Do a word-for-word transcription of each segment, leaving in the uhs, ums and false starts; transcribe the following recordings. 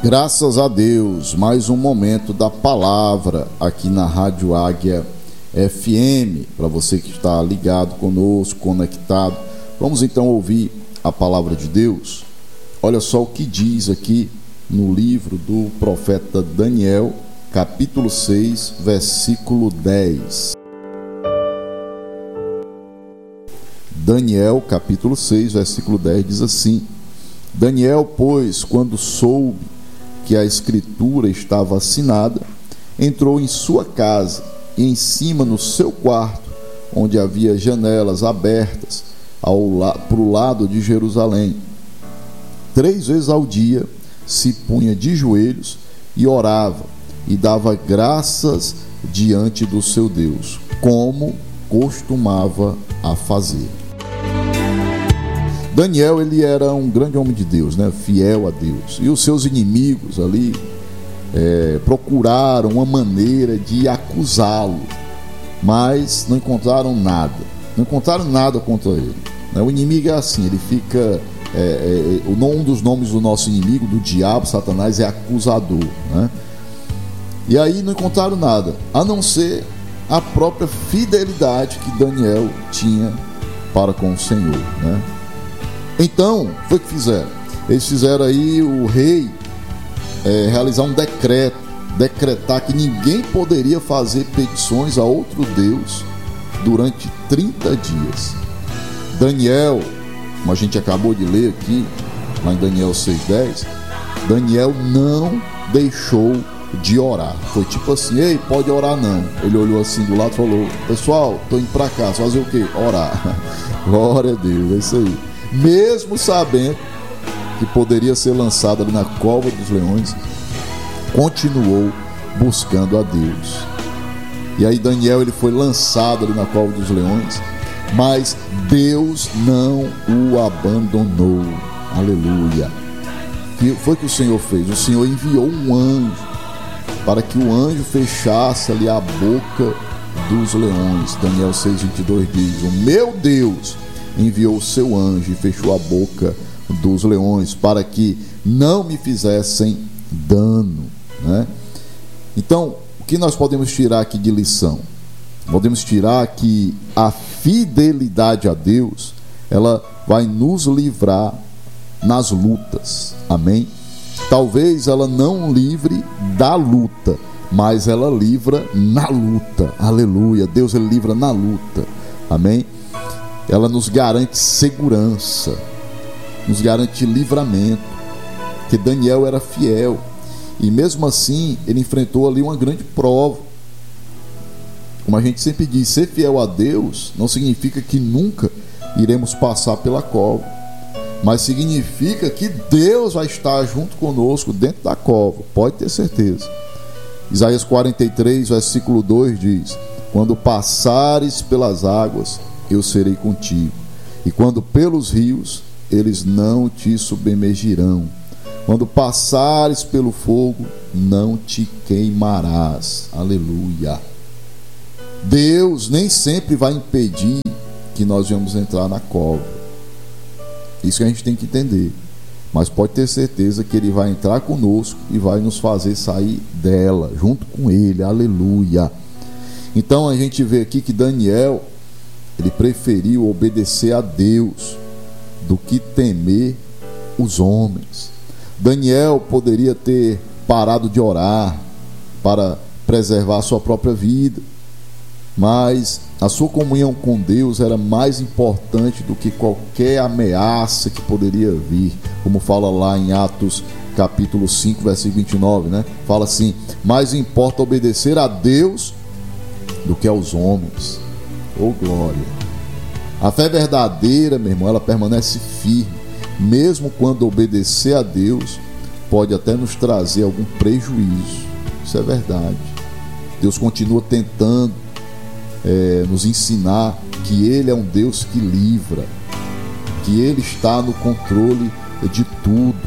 Graças a Deus, mais um momento da palavra aqui na Rádio Águia F M, para você que está ligado conosco, conectado. Vamos então ouvir a palavra de Deus. Olha só o que diz aqui no livro do profeta Daniel, capítulo seis, versículo dez. Daniel, capítulo seis, versículo dez, diz assim: Daniel, pois, quando soube que a escritura estava assinada, entrou em sua casa e em cima no seu quarto, onde havia janelas abertas ao la- para o lado de Jerusalém. Três vezes ao dia se punha de joelhos e orava e dava graças diante do seu Deus, como costumava a fazer. Daniel, ele era um grande homem de Deus, né? Fiel a Deus. E os seus inimigos ali é, procuraram uma maneira de acusá-lo, mas não encontraram nada. Não encontraram nada contra ele. Né? O inimigo é assim, ele fica... É, é, um dos nomes do nosso inimigo, do diabo, Satanás, é acusador. Né? E aí não encontraram nada, a não ser a própria fidelidade que Daniel tinha para com o Senhor, né? Então, foi o que fizeram. Eles fizeram aí o rei é, realizar um decreto, decretar que ninguém poderia fazer petições a outro Deus durante trinta dias. Daniel, como a gente acabou de ler aqui, lá em Daniel seis, dez, Daniel não deixou de orar. Foi tipo assim: ei, pode orar não. Ele olhou assim do lado e falou: pessoal, estou indo para cá, fazer o quê? Orar. Glória a Deus, é isso aí. Mesmo sabendo que poderia ser lançado ali na cova dos leões, continuou buscando a Deus. E aí Daniel, ele foi lançado ali na cova dos leões, mas Deus não o abandonou. Aleluia. O que foi que o Senhor fez? O Senhor enviou um anjo para que o anjo fechasse ali a boca dos leões. Daniel seis, vinte e dois diz: o meu Deus enviou o seu anjo e fechou a boca dos leões para que não me fizessem dano, né? Então, o que nós podemos tirar aqui de lição? Podemos tirar que a fidelidade a Deus, ela vai nos livrar nas lutas, amém? Talvez ela não livre da luta, mas ela livra na luta, aleluia. Deus, ele livra na luta, amém? Ela nos garante segurança, nos garante livramento, porque Daniel era fiel, e mesmo assim ele enfrentou ali uma grande prova. Como a gente sempre diz, ser fiel a Deus não significa que nunca iremos passar pela cova, mas significa que Deus vai estar junto conosco dentro da cova, pode ter certeza. Isaías quarenta e três, versículo dois diz: quando passares pelas águas, eu serei contigo, e quando pelos rios, eles não te submergirão. Quando passares pelo fogo, não te queimarás. Aleluia. Deus nem sempre vai impedir que nós venhamos entrar na cova. Isso que a gente tem que entender. Mas pode ter certeza que Ele vai entrar conosco e vai nos fazer sair dela, junto com Ele. Aleluia. Então a gente vê aqui que Daniel, ele preferiu obedecer a Deus do que temer os homens. Daniel poderia ter parado de orar para preservar a sua própria vida, mas a sua comunhão com Deus era mais importante do que qualquer ameaça que poderia vir, como fala lá em Atos capítulo cinco, versículo vinte e nove, né? Fala assim: mais importa obedecer a Deus do que aos homens. Oh, glória! A fé verdadeira, meu irmão, ela permanece firme, mesmo quando obedecer a Deus pode até nos trazer algum prejuízo. Isso é verdade. Deus continua tentando é, nos ensinar que Ele é um Deus que livra, que Ele está no controle de tudo.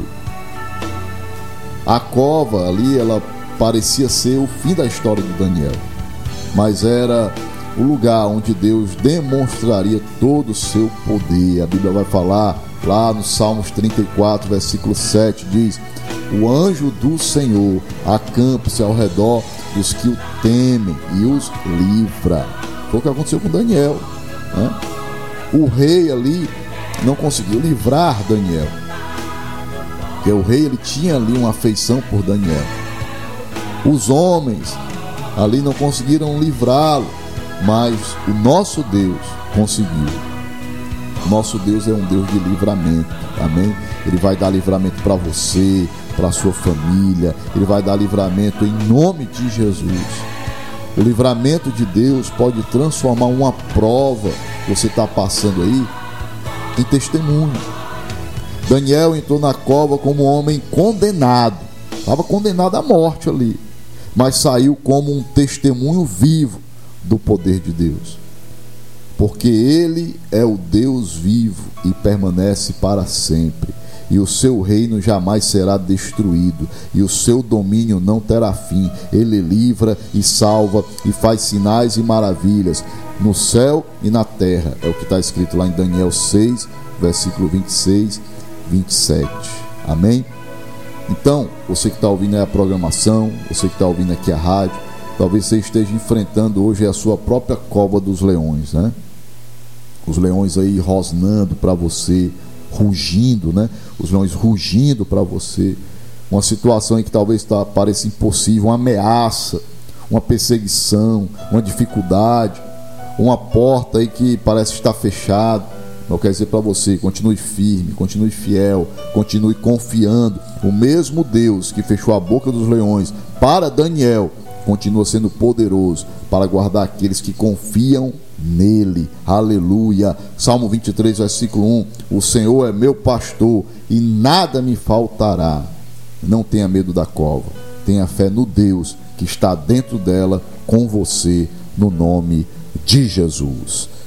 A cova ali, ela parecia ser o fim da história de Daniel, mas era o lugar onde Deus demonstraria todo o seu poder. A Bíblia vai falar lá no Salmos trinta e quatro, versículo sete, diz: o anjo do Senhor acampa-se ao redor dos que o temem e os livra. Foi o que aconteceu com Daniel, né? O rei ali não conseguiu livrar Daniel, porque o rei ele tinha ali uma afeição por Daniel. Os homens ali não conseguiram livrá-lo, mas o nosso Deus conseguiu. Nosso Deus é um Deus de livramento, amém? Ele vai dar livramento para você, para a sua família, Ele vai dar livramento em nome de Jesus. O livramento de Deus pode transformar uma prova que você está passando aí em testemunho. Daniel entrou na cova como um homem condenado, estava condenado à morte ali, mas saiu como um testemunho vivo do poder de Deus, porque Ele é o Deus vivo e permanece para sempre, e o seu reino jamais será destruído, e o seu domínio não terá fim. Ele livra e salva e faz sinais e maravilhas no céu e na terra. É o que está escrito lá em Daniel seis, versículo vinte e seis, vinte e sete. Amém? Então, você que está ouvindo aí a programação, você que está ouvindo aqui a rádio, talvez você esteja enfrentando hoje a sua própria cova dos leões, né? Os leões aí rosnando para você, rugindo, né? Os leões rugindo para você. Uma situação em que talvez tá, pareça impossível, uma ameaça, uma perseguição, uma dificuldade, uma porta aí que parece estar fechada. Eu quero dizer para você, continue firme, continue fiel, continue confiando. O mesmo Deus que fechou a boca dos leões para Daniel continua sendo poderoso para guardar aqueles que confiam nele. Aleluia. Salmo vinte e três, versículo um: o Senhor é meu pastor e nada me faltará. Não tenha medo da cova, tenha fé no Deus que está dentro dela com você, no nome de Jesus.